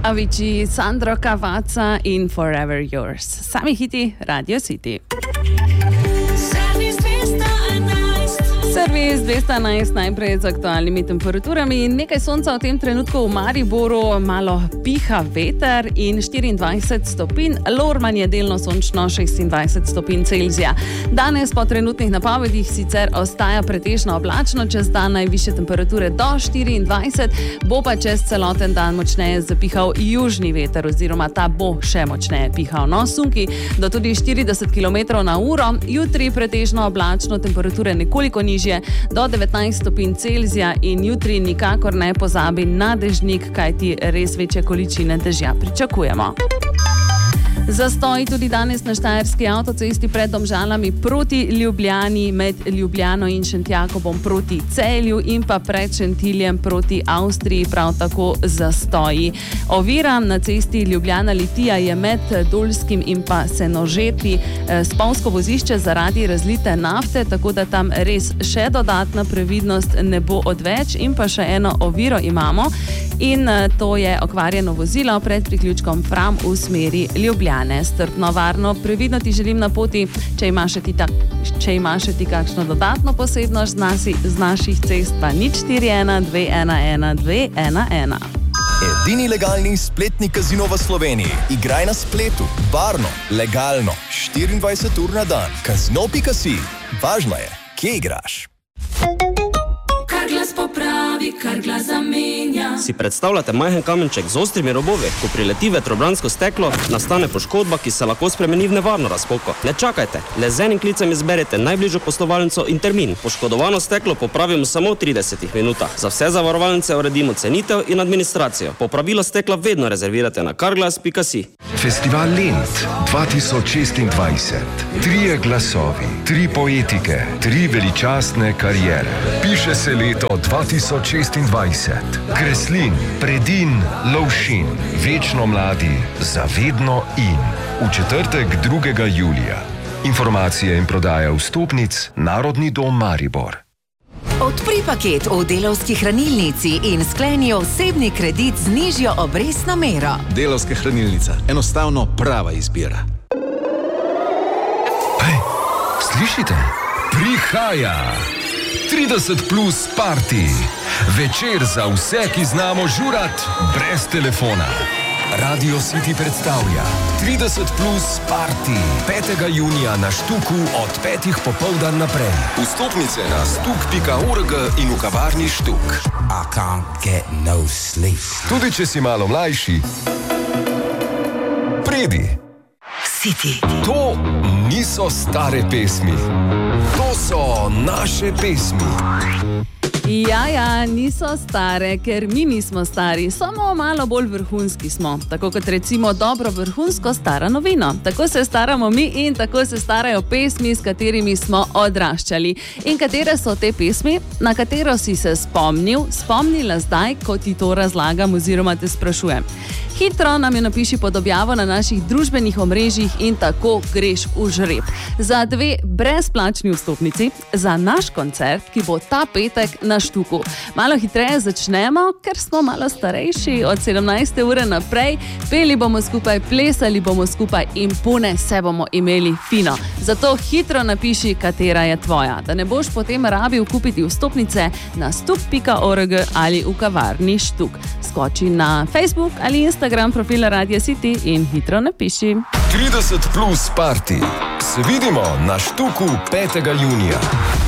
Avicii, Sandro Cavazza in Forever Yours. Sami hiti Radio City. Servis 211 najprej z aktualnimi temperaturami. Nekaj sonca v tem trenutku v Mariboru, malo piha veter in 24 stopinj. Lorman je delno sončno, 26 stopinj Celzija. Danes po trenutnih napovedih sicer ostaja pretežno oblačno, čez dan najvišje temperature do 24, bo pa čez celoten dan močneje zapihal južni veter oziroma ta bo še močneje pihal. No, sunki do tudi 40 km/h. Jutri pretežno oblačno, temperature nekoliko nižje, do 19 stopinj Celzija in jutri nikakor ne pozabi na dežnik, kajti res večje količine dežja pričakujemo. Zastoj tudi danes na Štajerski avtocesti pred Domžalami proti Ljubljani, med Ljubljano in Šentjakobom proti Celju in pa pred Šentiljem proti Avstriji, prav tako zastoji. Ovira na cesti Ljubljana-Litija je med Dolskim in pa Senožeti spolzko vozišče zaradi razlite nafte, tako da tam res še dodatna previdnost ne bo odveč. In pa še eno oviro imamo in to je okvarjeno vozilo pred priključkom Fram v smeri Ljubljane. Strpno, varno, previdno ti želim na poti. Če imaš ti kakšno dodatno posebnost z naših cest, pa 041 211 211. Edini legalni spletni kazino v Sloveniji. Igraj na spletu, varno, legalno, 24 ur na dan. Kazino.si. Važno je, kje igraš. Kar glas popravi, kar glas zamenja. Si predstavljate majhen kamenček z ostrimi robovi? Ko prileti vetrobransko steklo, nastane poškodba, ki se lahko spremeni v nevarno razpoko. Ne čakajte, le z enim klicem izberete najbližjo poslovalnico in termin. Poškodovano steklo popravimo samo v 30 minutah. Za vse zavarovalnice uredimo cenitev in administracijo. Popravilo stekla vedno rezervirate na karglas.si. Festival Lent 2026. 3 glasovi, 3 poetike, 3 veličastne kariere. Piše se leto 2026. Kreslin, Predin, Lovšin. Večno mladi, zavedno in. V četrtek 2. julija. Informacije in prodaja vstopnic Narodni dom Maribor. Odpri paket v Delavski hranilnici in skleni osebni kredit z nižjo obrestno mero. Delavska hranilnica. Enostavno prava izbira. Hej, slišite? Prihaja 30 plus party. Večer za vse, ki znamo žurat brez telefona. Radio City predstavlja 30 plus party 5. junija na Štuku od 5. popoldan naprej. Vstopnice na stuk.org in v kavarni Štuk. I can't get no sleep. Tudi če si malo mlajši, pridi. City. To niso stare pesmi. To so naše pesmi. Ja, niso stare, ker mi nismo stari, samo malo bolj vrhunski smo. Tako kot recimo dobro vrhunsko stara novino. Tako se staramo mi in tako se starajo pesmi, s katerimi smo odraščali. In katere so te pesmi, na katero si se spomnila zdaj, ko ti to razlagam oziroma te sprašujem. Hitro nam je napiši pod objavo na naših družbenih omrežjih in tako greš v žreb. Za 2 brezplačni vstopnici za naš koncert, ki bo ta petek na Štuku. Malo hitreje začnemo, ker smo malo starejši, od 17. ure naprej. Peli bomo skupaj, plesali bomo skupaj in pune se bomo imeli fino. Zato hitro napiši, katera je tvoja, da ne boš potem rabil kupiti vstopnice na stuk.org ali v kavarni Štuk. Skoči na Facebook ali Instagram profila Radio City in hitro napiši. 30 plus party. Se vidimo na Štuku 5. junija.